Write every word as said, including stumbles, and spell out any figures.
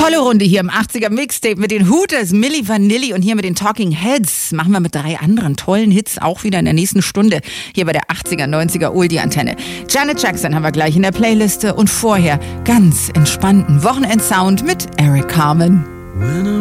Tolle Runde hier im achtziger Mixtape mit den Hooters, Milli Vanilli und hier mit den Talking Heads. Machen wir mit drei anderen tollen Hits auch wieder in der nächsten Stunde hier bei der achtziger, neunziger Oldie-Antenne. Janet Jackson haben wir gleich in der Playliste und vorher ganz entspannten Wochenendsound mit Eric Carmen.